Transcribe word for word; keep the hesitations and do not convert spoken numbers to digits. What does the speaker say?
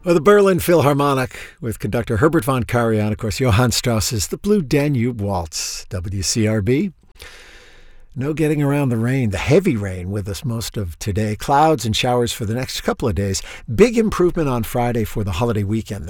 Well, the Berlin Philharmonic with conductor Herbert von Karajan, of course, Johann Strauss's The Blue Danube Waltz, W C R B. No getting around the rain, the heavy rain with us most of today. Clouds and showers for the next couple of days. Big improvement on Friday for the holiday weekend.